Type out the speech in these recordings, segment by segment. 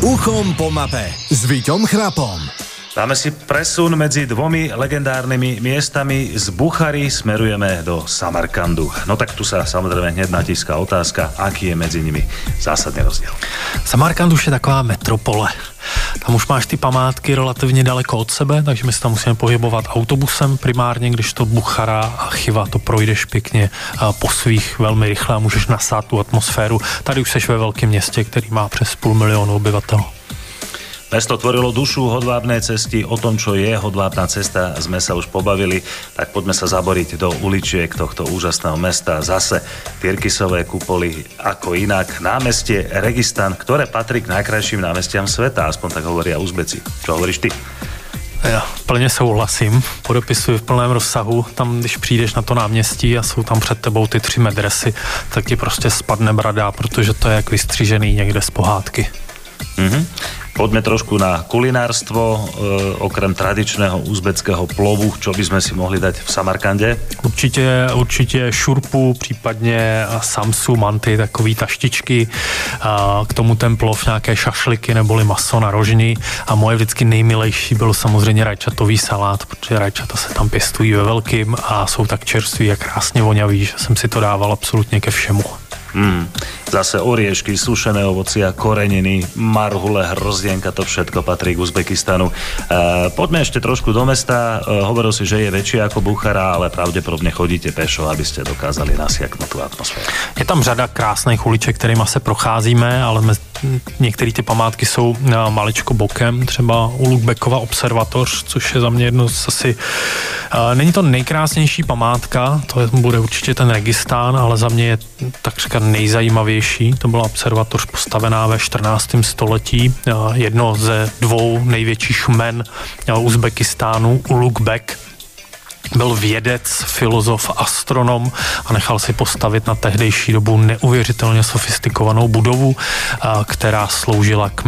Uchom po mape s Víťom Chrapom. Dáme si presun medzi dvomi legendárnymi miestami. Z Buchary smerujeme do Samarkandu. No tak tu sa samozrejme hneď natíska otázka, aký je medzi nimi zásadný rozdiel. Samarkand už je taková metropole. Tam už máš ty památky relativně daleko od sebe, takže my se tam musíme pohybovat autobusem primárně, když to Buchara a Chiva to projdeš pěkně po svých velmi rychle a můžeš nasát tu atmosféru. Tady už seš ve velkém městě, který má přes 500 000 obyvatel. Mesto tvorilo dušu hodvábnej cesty, o tom, čo je hodvábna cesta, sme sa už pobavili, tak poďme sa zaboriť do uličiek tohto úžasného mesta. Zase Tyrkisové kupoly, ako inak, námestie Registan, ktoré patrí k najkrajším námestiam sveta, aspoň tak hovoria Uzbeci. Čo hovoríš ty? Já plně souhlasím, podepisuji v plném rozsahu. Tam, když přijdeš na to náměstí a jsou tam před tebou ty 3 medresy, tak ti prostě spadne brada, protože to je jak vystřížený někde z pohádky. Poďme trošku na kulinárstvo, okrem tradičného uzbeckého plovu, čo by sme si mohli dať v Samarkande? Určitě šurpu, případně samsu, manty, takový taštičky, k tomu ten plov, nějaké šašliky neboli maso na rožni a moje vždycky nejmilejší byl samozřejmě rajčatový salát, protože rajčata se tam pěstují ve velkým a jsou tak čerství a krásně voňaví, že jsem si to dával absolutně ke všemu. Zase oriešky, sušené ovocia, koreniny, marhule, hrozdienka, to všetko patrí k Uzbekistanu. Poďme ešte trošku do mesta. Hovoril si, že je väčšie ako Buchara, ale pravdepodobne chodíte pešo, aby ste dokázali nasiaknúť tú atmosféru. Je tam řada krásných uliček, kterýma se procházíme, ale některé ty památky jsou maličko bokem, třeba Ulugbekova observatoř, což je za mě jedno z asi... Není to nejkrásnější památka, to bude určitě ten Registán, ale za mě je takřka nejzajímavější. To byla observatoř postavená ve 14. století. Jedno ze 2 největších jmen Uzbekistánu, Ulugbek, byl vědec, filozof, astronom a nechal si postavit na tehdejší dobu neuvěřitelně sofistikovanou budovu, která sloužila k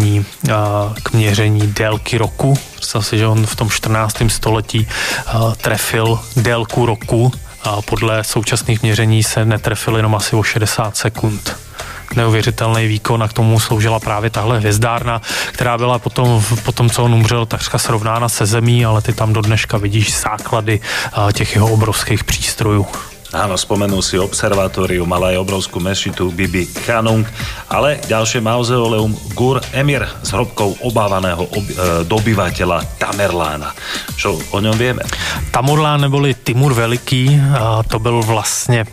měření délky roku. Představ si, že on v tom 14. století trefil délku roku a podle současných měření se netrefil jenom asi o 60 sekund. Neuvěřitelný výkon a k tomu sloužila právě tahle hvězdárna, která byla potom, co on umřel, takřka srovnána se zemí, ale ty tam do dneška vidíš základy těch jeho obrovských přístrojů. Áno, spomenul si observatóriu, mala aj obrovskú mešitu Bibi Khanung, ale ďalšie mauzoleum Gur Emir s hrobkou obávaného dobyvateľa Tamerlána. Čo o ňom vieme? Tamerlán neboli Timur Veliký, to byl vlastně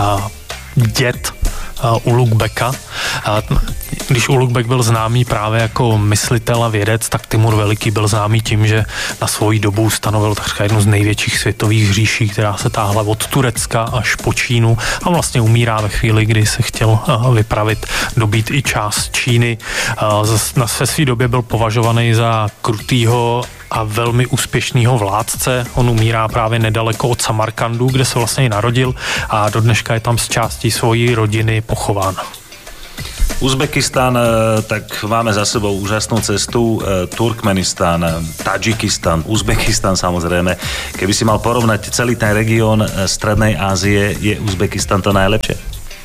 děd Ulugbeka. Když Ulugbek byl známý právě jako myslitel a vědec, tak Timur Veliký byl známý tím, že na svoji dobu stanovil takřka jednu z největších světových říší, která se táhla od Turecka až po Čínu a vlastně umírá ve chvíli, kdy se chtěl vypravit, dobít i část Číny. Na své době byl považovaný za krutýho a velmi úspěšnýho vládce. On umírá právě nedaleko od Samarkandu, kde se vlastně i narodil a do dneška je tam z částí svojí rodiny pochován. Uzbekistan, tak máme za sebou úžasnú cestu. Turkmenistan, Tadžikistan, Uzbekistan samozrejme. Keby si mal porovnať celý ten región Strednej Ázie, je Uzbekistan to najlepšie?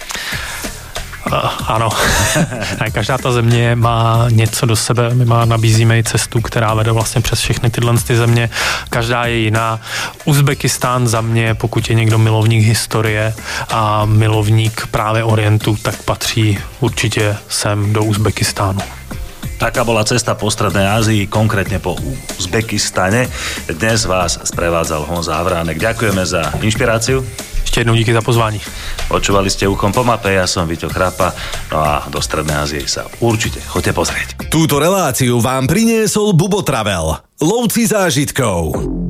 Ano, každá ta země má něco do sebe, my nabízíme i cestu, která vede vlastně přes všechny tyhle země, každá je jiná. Uzbekistán za mě, pokud je někdo milovník historie a milovník právě Orientu, tak patří určitě sem do Uzbekistánu. Taká bola cesta po Strednej Ázii, konkrétne po Uzbekistane. Dnes vás sprevádzal Honza Havránek. Ďakujeme za inšpiráciu. Ještě jednou díky za pozvání. Počúvali ste Uchom po mape, ja som Víťo Chrapa, no a do Strednej Ázie sa určite choďte pozrieť. Túto reláciu vám priniesol Bubo Travel, lovci zážitkov.